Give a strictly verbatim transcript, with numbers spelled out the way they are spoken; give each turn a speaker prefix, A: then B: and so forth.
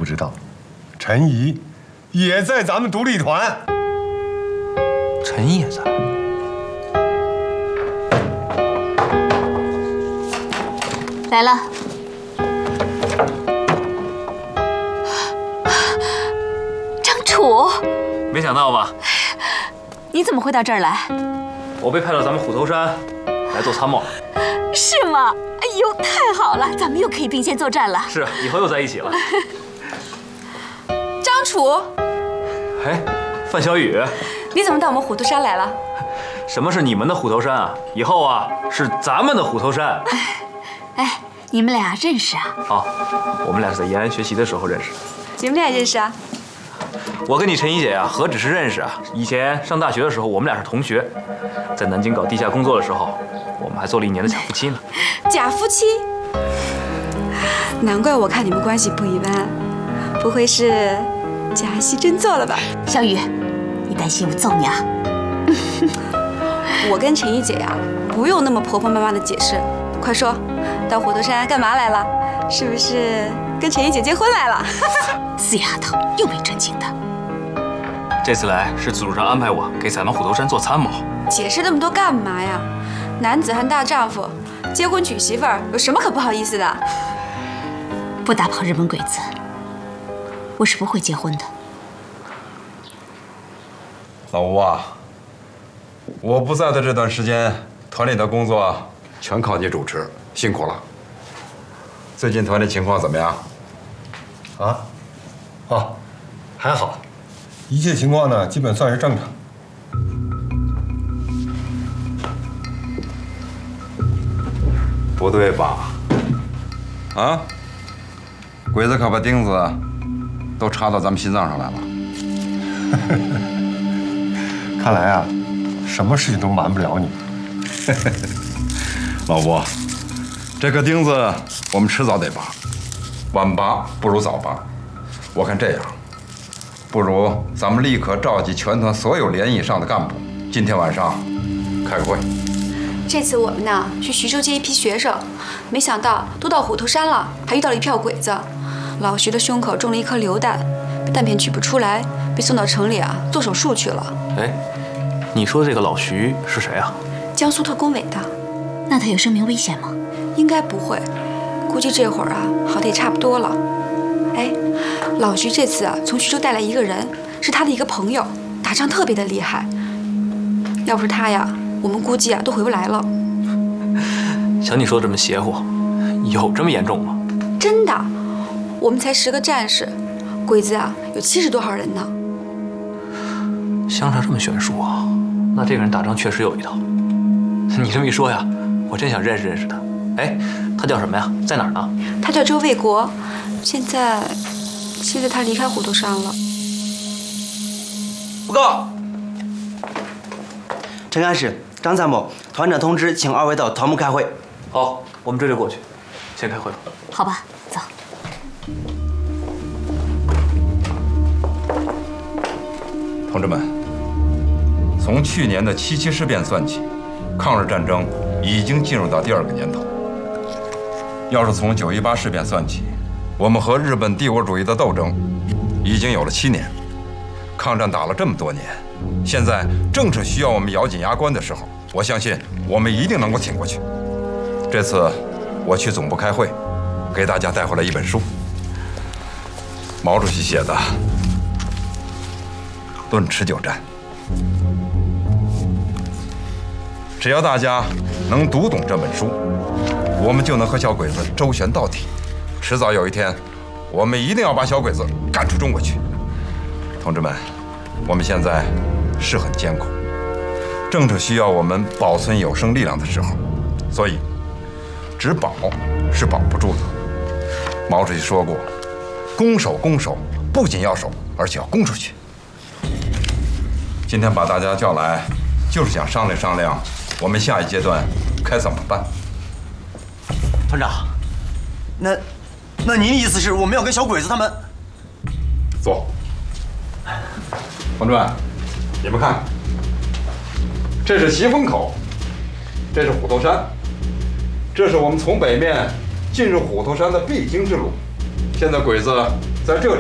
A: 知道，陈怡也在咱们独立团。
B: 陈怡也在。
C: 来了。张楚，
B: 没想到吧？
C: 你怎么会到这儿来？
B: 我被派到咱们虎头山来做参谋。
C: 是吗？哎呦，太好了，咱们又可以并肩作战了。
B: 是，以后又在一起了。
D: 张楚，
B: 哎，范小雨，
D: 你怎么到我们虎头山来了？
B: 什么是你们的虎头山啊？以后啊是咱们的虎头山。
C: 哎，你们俩认识啊？
B: 啊，我们俩是在延安学习的时候认识的。
D: 你们俩也认识啊？
B: 我跟你陈怡姐呀、啊，何止是认识啊？以前上大学的时候，我们俩是同学，在南京搞地下工作的时候，我们还做了一年的假夫妻呢。
D: 假夫妻？难怪我看你们关系不一般，不会是假戏真做了吧？
C: 小雨，你担心我揍你啊？
D: 我跟陈怡姐呀、啊，不用那么婆婆妈妈的解释，快说，到虎头山干嘛来了？是不是跟陈怡姐结婚来了？
C: 死丫头，又没正经的。
B: 这次来是组长安排我给咱们虎头山做参谋。
D: 解释那么多干嘛呀？男子汉大丈夫，结婚娶媳妇儿有什么可不好意思的？
C: 不打跑日本鬼子，我是不会结婚的。
E: 老吴啊，我不在的这段时间，团里的工作全靠你主持，辛苦了。最近团里情况怎么样？
A: 啊，哦，还好，一切情况呢基本算是正常。
E: 不对吧？啊，鬼子可把钉子都插到咱们心脏上来了。
A: 看来啊，什么事情都瞒不了你。
E: 老吴，这颗钉子我们迟早得拔，晚拔不如早拔。我看这样，不如咱们立刻召集全团所有连以上的干部，今天晚上开个会。
D: 这次我们呢去徐州接一批学生，没想到都到虎头山了，还遇到了一票鬼子。老徐的胸口中了一颗榴弹，弹片取不出来，被送到城里啊做手术去了。
B: 哎，你说这个老徐是谁啊？
D: 江苏特工委的。
C: 那他有生命危险吗？
D: 应该不会，估计这会儿啊好的也差不多了。哎，老徐这次啊从徐州带来一个人，是他的一个朋友，打仗特别的厉害。要不是他呀，我们估计啊都回不来了。
B: 瞧你说这么邪乎，有这么严重吗？
D: 真的，我们才十个战士，鬼子啊有七十多号人呢。
B: 相差这么悬殊啊，那这个人打仗确实有一套。你这么一说呀，我真想认识认识他。哎，他叫什么呀？在哪儿呢？
D: 他叫周卫国，现在现在他离开虎头山了。
F: 报告，陈干事、张参谋，团长通知，请二位到团部开会。
B: 好，我们这就过去，先开会吧。
C: 好吧，走。
E: 同志们，从去年的七七事变算起，抗日战争已经进入到第二个年头。要是从九一八事变算起，我们和日本帝国主义的斗争已经有了七年。抗战打了这么多年，现在正是需要我们咬紧牙关的时候。我相信我们一定能够挺过去。这次我去总部开会，给大家带回来一本书，毛主席写的《论持久战》。只要大家能读懂这本书，我们就能和小鬼子周旋到底。迟早有一天，我们一定要把小鬼子赶出中国去。同志们，我们现在是很艰苦，正是需要我们保存有生力量的时候，所以只保是保不住的。毛主席说过，攻守攻守，不仅要守，而且要攻出去。今天把大家叫来，就是想商量商量我们下一阶段该怎么办。
F: 团长，那那您的意思是我们要跟小鬼子他们？
E: 坐。同志们，你们看，这是西风口，这是虎头山，这是我们从北面进入虎头山的必经之路。现在鬼子在这里